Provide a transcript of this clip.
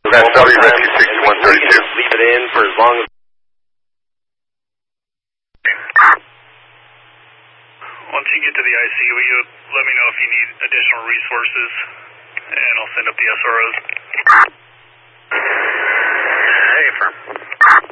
That's WFT6132. Leave it in for as long as... Once you get to the IC, will you let me know if you need additional resources, and I'll send up the SROs.